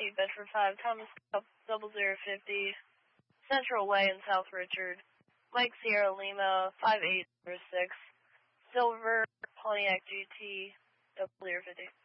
8 Bedford 5, Thomas 0050, Central Way in South Richard, Mike Sierra Lima 5806, Silver Pontiac GT 0050.